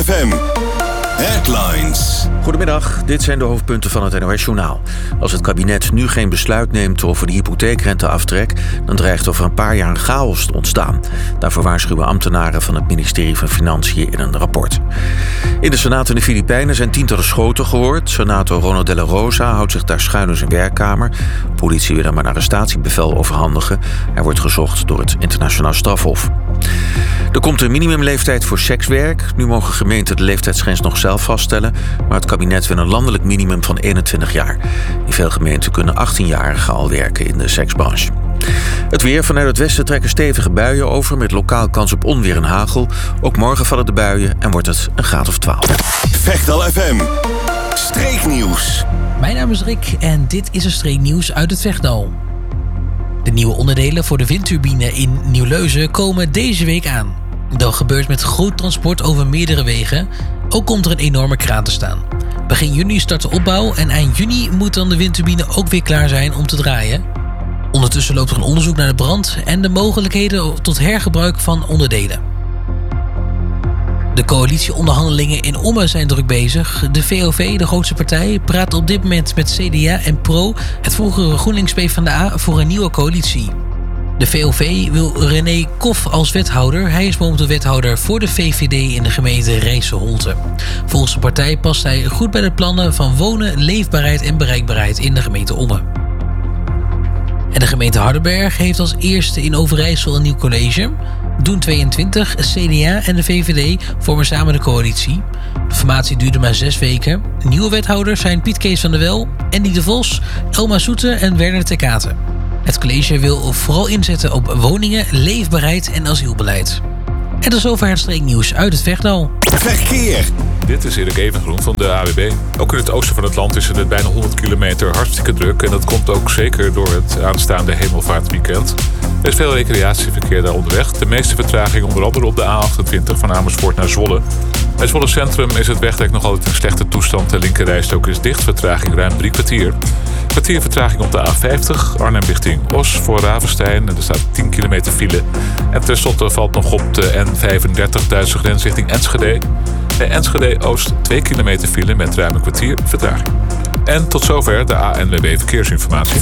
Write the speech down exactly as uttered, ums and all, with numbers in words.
F M. Headlines. Goedemiddag, dit zijn de hoofdpunten van het N O S-journaal. Als het kabinet nu geen besluit neemt over de hypotheekrenteaftrek, dan dreigt over een paar jaar een chaos te ontstaan. Daarvoor waarschuwen ambtenaren van het ministerie van Financiën in een rapport. In de Senaat in de Filipijnen zijn tientallen schoten gehoord. Senator Ronald de la Rosa houdt zich daar schuil in zijn werkkamer. De politie wil hem een arrestatiebevel overhandigen. Hij wordt gezocht door het internationaal strafhof. Er komt een minimumleeftijd voor sekswerk. Nu mogen gemeenten de leeftijdsgrens nog zelf vaststellen, maar het kabinet wil een landelijk minimum van eenentwintig jaar. In veel gemeenten kunnen achttienjarigen al werken in de seksbranche. Het weer. Vanuit het westen trekken stevige buien over met lokaal kans op onweer en hagel. Ook morgen vallen de buien en wordt het een graad of twaalf. Vechtal F M. Streeknieuws. Mijn naam is Rick en dit is een streeknieuws uit het Vechtdal. De nieuwe onderdelen voor de windturbine in Nieuw-Leuzen komen deze week aan. Dat gebeurt met groot transport over meerdere wegen. Ook komt er een enorme kraan te staan. Begin juni start de opbouw en eind juni moet dan de windturbine ook weer klaar zijn om te draaien. Ondertussen loopt er een onderzoek naar de brand en de mogelijkheden tot hergebruik van onderdelen. De coalitieonderhandelingen in Ommen zijn druk bezig. De V O V, de grootste partij, praat op dit moment met C D A en Pro, het vroegere GroenLinks PvdA, voor een nieuwe coalitie. De V O V wil René Kof als wethouder. Hij is momenteel wethouder voor de V V D in de gemeente Rijsselholte. Volgens de partij past hij goed bij de plannen van wonen, leefbaarheid en bereikbaarheid in de gemeente Ommen. En de gemeente Hardenberg heeft als eerste in Overijssel een nieuw college. Doen tweeëntwintig, C D A en de V V D vormen samen de coalitie. De formatie duurde maar zes weken. Nieuwe wethouders zijn Piet Kees van der Wel, Andy de Vos, Elma Soete en Werner Tekate. Het college wil vooral inzetten op woningen, leefbaarheid en asielbeleid. En tot zover het streeknieuws uit het Vechtdal. Verkeer. Dit is Erik Evengroen van de A W B. Ook in het oosten van het land is het bijna honderd kilometer hartstikke druk. En dat komt ook zeker door het aanstaande hemelvaartweekend. Er is veel recreatieverkeer daar onderweg. De meeste vertraging onder andere op de A achtentwintig van Amersfoort naar Zwolle. Bij Zwolle Centrum is het wegdek nog altijd in slechte toestand. De linkerrijstrook is dicht, vertraging ruim drie kwartier. Kwartier vertraging op de A vijftig, Arnhem richting Os voor Ravenstein. En er staat tien kilometer file. En tenslotte valt nog op de N vijfendertig Duitse grens richting Enschede. Bij Enschede Oost twee kilometer file met ruim een kwartier vertraging. En tot zover de A N W B Verkeersinformatie.